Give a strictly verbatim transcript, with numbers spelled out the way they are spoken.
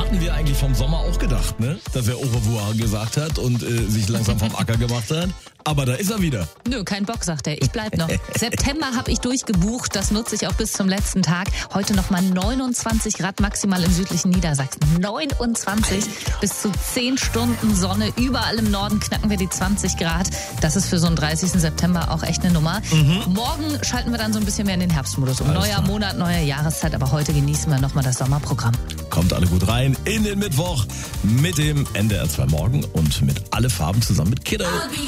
hatten wir eigentlich vom Sommer auch gedacht, ne? Dass er au revoir gesagt hat und äh, sich langsam vom Acker gemacht hat. Aber da ist er wieder. Nö, kein Bock, sagt er. Ich bleib noch. September habe ich durchgebucht. Das nutze ich auch bis zum letzten Tag. Heute nochmal neunundzwanzig Grad maximal im südlichen Niedersachsen. neunundzwanzig bis zu zehn Stunden Sonne. Überall im Norden knacken wir die zwanzig Grad. Das ist für so einen dreißigsten September auch echt eine Nummer. Mhm. Morgen schalten wir dann so ein bisschen mehr in den Herbstmodus um. Alles Neuer klar. Monat, neue Jahreszeit. Aber heute genießen wir nochmal das Sommerprogramm. Kommt alle gut rein in den Mittwoch mit dem N D R zwei Morgen und mit Alle Farben zusammen mit Kiddo.